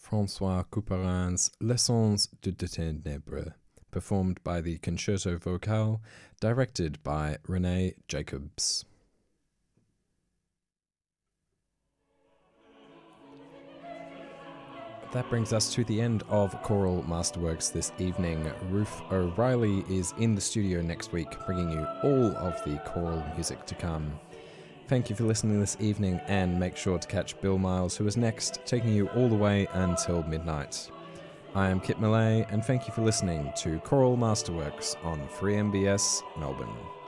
François Couperin's Leçons de Ténèbres, performed by the Concerto Vocal, directed by René Jacobs. That brings us to the end of Choral Masterworks this evening. Ruth O'Reilly is in the studio next week, bringing you all of the choral music to come. Thank you for listening this evening, and make sure to catch Bill Miles, who is next, taking you all the way until midnight. I am Kit Millay, and thank you for listening to Choral Masterworks on Free MBS Melbourne.